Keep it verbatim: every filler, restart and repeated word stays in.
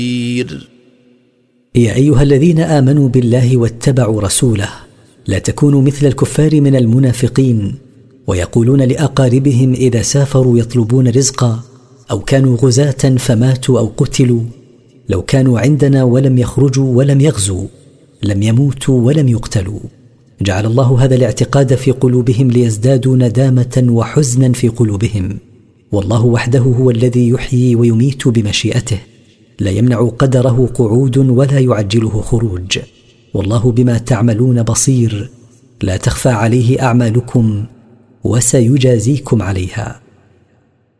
يا أيها الذين آمنوا بالله واتبعوا رسوله لا تكونوا مثل الكفار من المنافقين ويقولون لأقاربهم إذا سافروا يطلبون رزقا أو كانوا غزاة فماتوا أو قتلوا لو كانوا عندنا ولم يخرجوا ولم يغزوا لم يموتوا ولم يقتلوا. جعل الله هذا الاعتقاد في قلوبهم ليزدادوا ندامة وحزنا في قلوبهم. والله وحده هو الذي يحيي ويميت بمشيئته لا يمنع قدره قعود ولا يعجله خروج. والله بما تعملون بصير لا تخفى عليه أعمالكم وسيجازيكم عليها.